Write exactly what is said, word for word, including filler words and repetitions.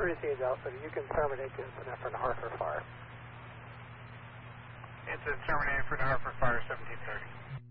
Received, Alpha. You can terminate this and for the Hartford Fire. It's a terminator for the Hartford Fire seventeen thirty.